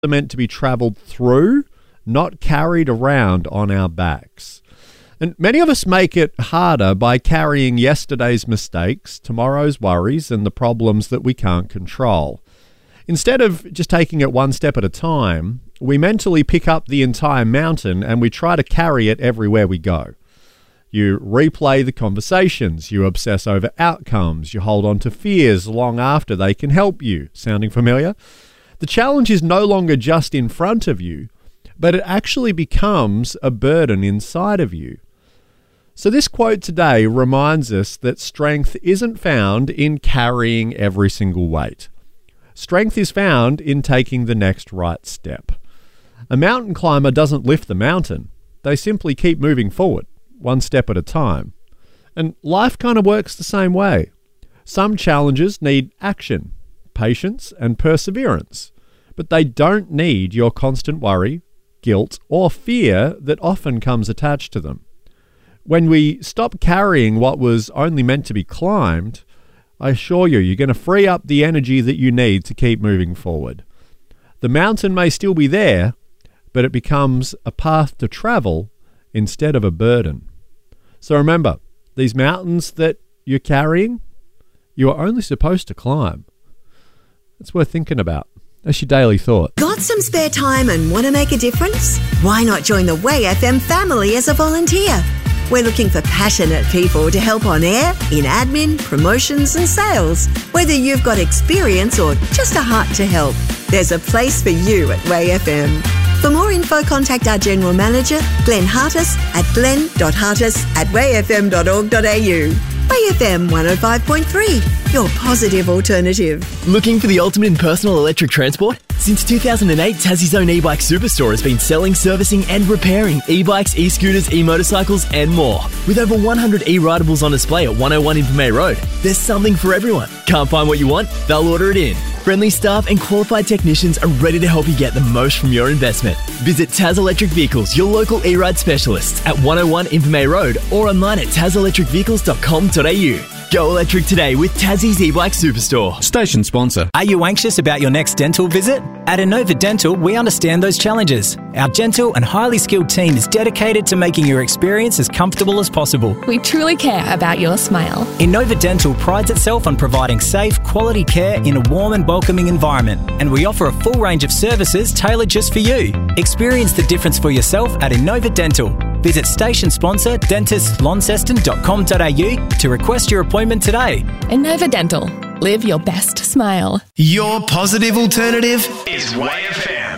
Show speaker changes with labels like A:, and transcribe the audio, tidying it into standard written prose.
A: are meant to be travelled through, not carried around on our backs. And many of us make it harder by carrying yesterday's mistakes, tomorrow's worries, and the problems that we can't control. Instead of just taking it one step at a time, we mentally pick up the entire mountain and we try to carry it everywhere we go. You replay the conversations, you obsess over outcomes, you hold on to fears long after they can help you. Sounding familiar? The challenge is no longer just in front of you, but it actually becomes a burden inside of you. So this quote today reminds us that strength isn't found in carrying every single weight. Strength is found in taking the next right step. A mountain climber doesn't lift the mountain. They simply keep moving forward, one step at a time. And life kind of works the same way. Some challenges need action, patience, and perseverance, but they don't need your constant worry, guilt, or fear that often comes attached to them. When we stop carrying what was only meant to be climbed, I assure you, you're going to free up the energy that you need to keep moving forward. The mountain may still be there, but it becomes a path to travel instead of a burden. So remember, these mountains that you're carrying, you are only supposed to climb. It's worth thinking about. That's your daily thought.
B: Got some spare time and want to make a difference? Why not join the Way FM family as a volunteer? We're looking for passionate people to help on air, in admin, promotions and sales. Whether you've got experience or just a heart to help, there's a place for you at Way FM. For more info, contact our General Manager, Glenn Hartis, at glenn.hartis@wayfm.org.au. Way FM 105.3, your positive alternative.
C: Looking for the ultimate in personal electric transport? Since 2008, Tassie's own e-bike superstore has been selling, servicing and repairing e-bikes, e-scooters, e-motorcycles and more. With over 100 e-ridables on display at 101 Invermay Road, there's something for everyone. Can't find what you want? They'll order it in. Friendly staff and qualified technicians are ready to help you get the most from your investment. Visit Taz Electric Vehicles, your local e-ride specialists at 101 Invermay Road or online at tazelectricvehicles.com.au. Go electric today with Tassie's e-bike superstore.
D: Station sponsor.
E: Are you anxious about your next dental visit? At Innova Dental, we understand those challenges. Our gentle and highly skilled team is dedicated to making your experience as comfortable as possible.
F: We truly care about your smile.
E: Innova Dental prides itself on providing safe, quality care in a warm and welcoming environment, and we offer a full range of services tailored just for you. Experience the difference for yourself at Innova Dental. Visit station sponsor dentistlaunceston.com.au to request your appointment today.
F: Innova Dental. Live your best smile.
G: Your positive alternative is Way FM.